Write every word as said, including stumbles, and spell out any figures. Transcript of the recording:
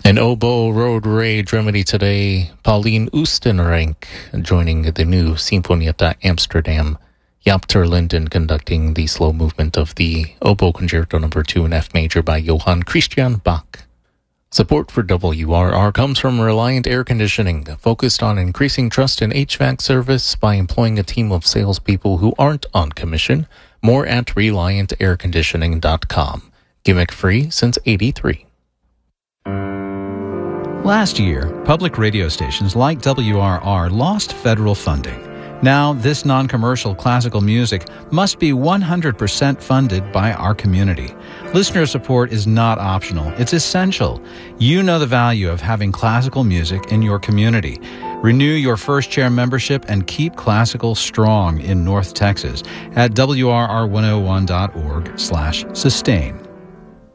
An oboe road rage remedy today, Pauline Oostenrijk joining the new Sinfonietta Amsterdam. Jaap ter Linden conducting the slow movement of the Oboe Concerto number two in F major by Johann Christian Bach. Support for W R R comes from Reliant Air Conditioning, focused on increasing trust in H V A C service by employing a team of salespeople who aren't on commission. More at reliant air conditioning dot com. Gimmick-free since eighty-three. Last year, public radio stations like W R R lost federal funding. Now, this non-commercial classical music must be one hundred percent funded by our community. Listener support is not optional. It's essential. You know the value of having classical music in your community. Renew your first chair membership and keep classical strong in North Texas at W R R one oh one dot org slash sustain.